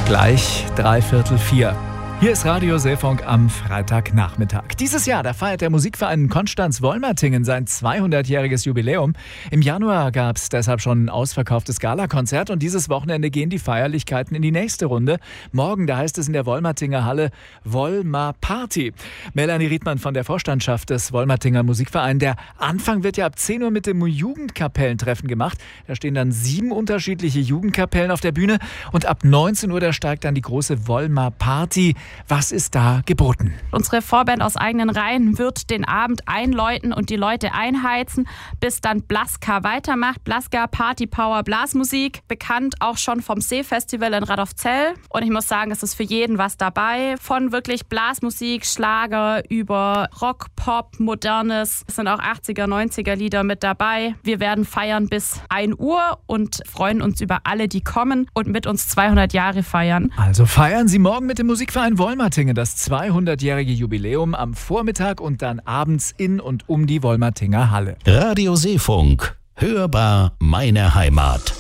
Gleich 3/4. Hier ist Radio Seefunk am Freitagnachmittag. Dieses Jahr, da feiert der Musikverein Konstanz-Wolmertingen sein 200-jähriges Jubiläum. Im Januar gab es deshalb schon ein ausverkauftes Galakonzert und dieses Wochenende gehen die Feierlichkeiten in die nächste Runde. Morgen, da heißt es in der Wolmertinger Halle Wolmer Party. Melanie Riedmann von der Vorstandschaft des Wolmertinger Musikvereins. Der Anfang wird ja ab 10 Uhr mit dem Jugendkapellentreffen gemacht. Da stehen dann 7 unterschiedliche Jugendkapellen auf der Bühne und ab 19 Uhr, da steigt dann die große Wolmer Party. Was ist da geboten? Unsere Vorband aus eigenen Reihen wird den Abend einläuten und die Leute einheizen, bis dann Blaska weitermacht. Blaska, Party, Power, Blasmusik. Bekannt auch schon vom Seefestival in Radolfzell. Und ich muss sagen, es ist für jeden was dabei. Von wirklich Blasmusik, Schlager über Rock, Pop, Modernes. Es sind auch 80er, 90er Lieder mit dabei. Wir werden feiern bis 1 Uhr und freuen uns über alle, die kommen und mit uns 200 Jahre feiern. Also feiern Sie morgen mit dem Musikverein Wolmertingen das 200-jährige Jubiläum am Vormittag und dann abends in und um die Wolmertinger Halle. Radio Seefunk. Hörbar meine Heimat.